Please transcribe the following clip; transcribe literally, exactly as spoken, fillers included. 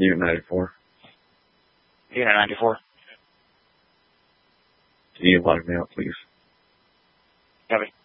Unit ninety-four. Unit ninety-four. Can you log me out, please? Copy.